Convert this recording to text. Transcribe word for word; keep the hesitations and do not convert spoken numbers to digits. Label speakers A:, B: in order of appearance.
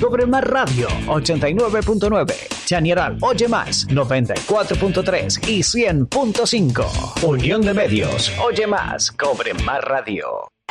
A: Cobre Más Radio ochenta y nueve punto nueve, Chañaral Oye Más noventa y cuatro punto tres y cien punto cinco. Unión de Medios, Oye Más, Cobre Más Radio.